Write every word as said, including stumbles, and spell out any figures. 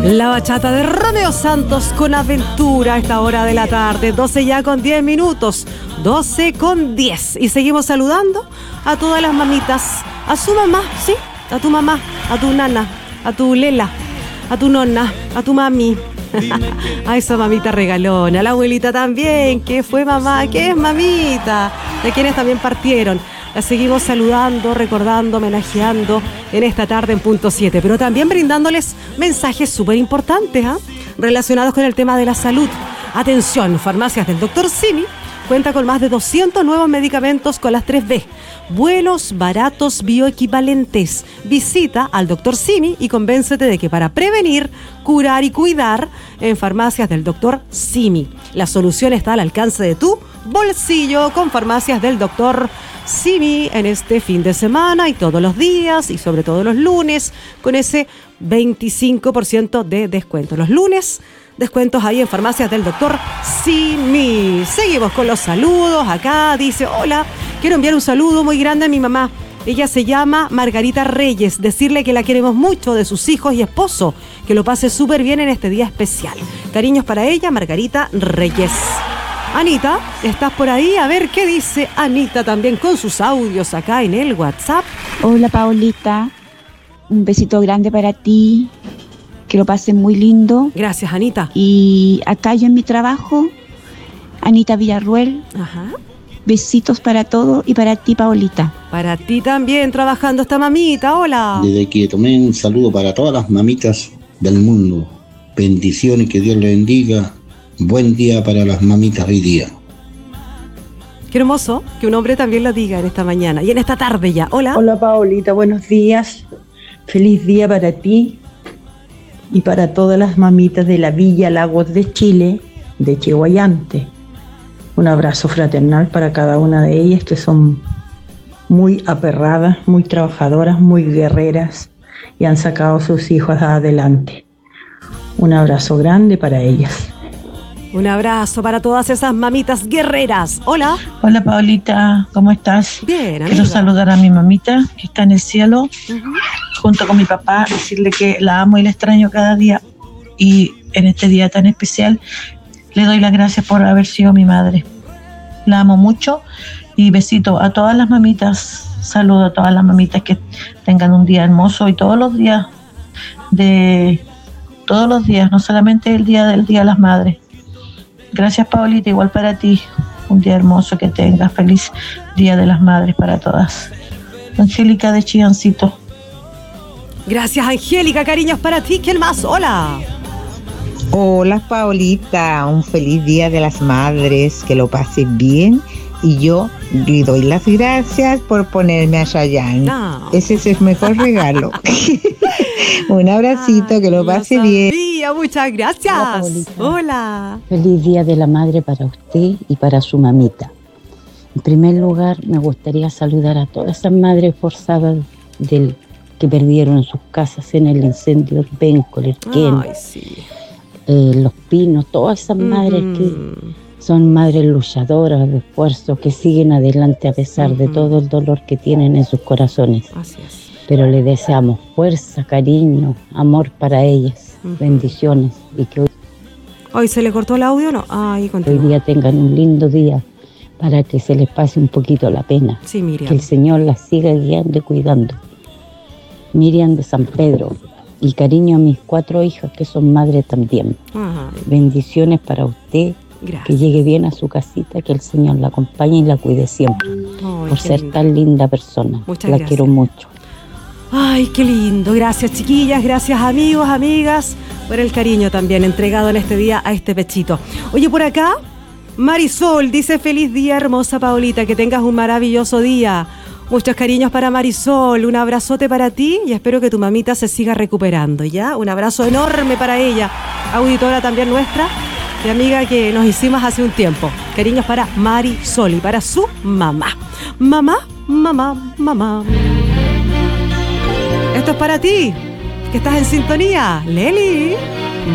La bachata de Romeo Santos con Aventura a esta hora de la tarde, doce ya con diez minutos, doce con diez. Y seguimos saludando a todas las mamitas, a su mamá, ¿sí? A tu mamá, a tu nana, a tu lela, a tu nonna, a tu mami. A esa mamita regalona, a la abuelita también, que fue mamá, que es mamita, de quienes también partieron. La seguimos saludando, recordando, homenajeando en esta tarde en punto siete, pero también brindándoles mensajes súper importantes, ¿eh? relacionados con el tema de la salud. Atención, Farmacias del doctor Simi cuenta con más de doscientos nuevos medicamentos con las tres B. Buenos, baratos, bioequivalentes. Visita al doctor Simi y convéncete de que para prevenir, curar y cuidar, en Farmacias del doctor Simi, la solución está al alcance de tu bolsillo con Farmacias del doctor Simi en este fin de semana y todos los días y sobre todo los lunes con ese veinticinco por ciento de descuento. Los lunes, descuentos ahí en Farmacias del doctor Simi. Seguimos con los saludos. Acá dice, hola, quiero enviar un saludo muy grande a mi mamá. Ella se llama Margarita Reyes. Decirle que la queremos mucho, de sus hijos y esposo. Que lo pase súper bien en este día especial. Cariños para ella, Margarita Reyes. Anita, ¿estás por ahí? A ver qué dice Anita también con sus audios acá en el WhatsApp. Hola, Paolita. Un besito grande para ti. Que lo pasen muy lindo. Gracias, Anita. Y acá yo en mi trabajo, Anita Villarruel. Ajá. Besitos para todos y para ti, Paolita. Para ti también, trabajando esta mamita. Hola. Desde Quieto, un saludo para todas las mamitas del mundo. Bendiciones, que Dios les bendiga. Buen día para las mamitas hoy día. Qué hermoso que un hombre también lo diga en esta mañana y en esta tarde ya. Hola. Hola, Paolita, buenos días. Feliz día para ti y para todas las mamitas de la Villa Lagos de Chile, de Chihuayante. Un abrazo fraternal para cada una de ellas, que son muy aperradas, muy trabajadoras, muy guerreras y han sacado a sus hijos adelante. Un abrazo grande para ellas. Un abrazo para todas esas mamitas guerreras. Hola. Hola, Paolita, ¿cómo estás? Bien, amiga. Quiero saludar a mi mamita que está en el cielo, uh-huh. junto con mi papá, decirle que la amo y la extraño cada día. Y en este día tan especial le doy las gracias por haber sido mi madre. La amo mucho y besito a todas las mamitas. Saludo a todas las mamitas, que tengan un día hermoso y todos los días de todos los días, no solamente el día del Día de las Madres. Gracias, Paolita, igual para ti. Un día hermoso que tengas. Feliz Día de las Madres para todas. Angélica de Chillancito. Gracias, Angélica, cariños para ti. ¿Quién más? Hola. Hola, Paolita, un feliz Día de las Madres, que lo pases bien. Y yo le doy las gracias por ponerme a Chayanne. No. Ese es el mejor regalo. Un abracito, ay, que lo pase no bien. Muchas gracias. Hola, Hola. Feliz Día de la Madre para usted y para su mamita. En primer lugar, me gustaría saludar a todas esas madres forzadas del, que perdieron sus casas en el incendio del Penco, el Quén, sí. eh, Los Pinos, todas esas madres mm. que son madres luchadoras de esfuerzo, que siguen adelante a pesar uh-huh. de todo el dolor que tienen en sus corazones. Así es. Pero les deseamos fuerza, cariño, amor para ellas, uh-huh. bendiciones, y que hoy, hoy se le cortó el audio, ¿no? Ay, hoy día tengan un lindo día para que se les pase un poquito la pena. Sí, Miriam. Que el Señor las siga guiando y cuidando. Miriam de San Pedro. Y cariño a mis cuatro hijas que son madres también. Ajá. Bendiciones para usted. Gracias. Que llegue bien a su casita, que el Señor la acompañe y la cuide siempre. Ay, por ser lindo. Tan linda persona. Muchas la gracias. Quiero mucho. Ay, qué lindo. Gracias, chiquillas. Gracias, amigos, amigas, por el cariño también entregado en este día a este pechito. Oye, por acá, Marisol dice: feliz día, hermosa Paolita, que tengas un maravilloso día. Muchos cariños para Marisol, un abrazote para ti y espero que tu mamita se siga recuperando, ¿ya? Un abrazo enorme para ella, auditora también nuestra y amiga que nos hicimos hace un tiempo. Cariños para Marisol y para su mamá. Mamá, mamá, mamá. Esto es para ti, que estás en sintonía, Leli.